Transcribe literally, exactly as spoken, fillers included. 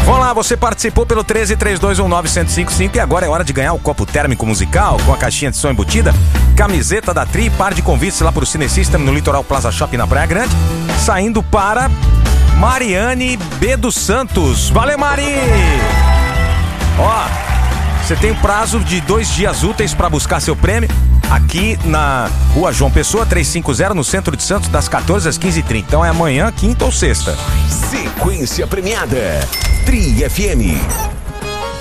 Vamos lá, você participou pelo treze, três dois um nove, um zero cinco cinco e agora é hora de ganhar o copo térmico musical com a caixinha de som embutida, camiseta da Tri, par de convites lá pro Cine System no Litoral Plaza Shopping na Praia Grande, saindo para Mariane B dos Santos. Valeu, Mari! Ó, você tem um prazo de dois dias úteis para buscar seu prêmio aqui na Rua João Pessoa, trezentos e cinquenta, no centro de Santos, das quatorze às quinze e trinta. Então é amanhã, quinta ou sexta. Sequência premiada. Tri F M.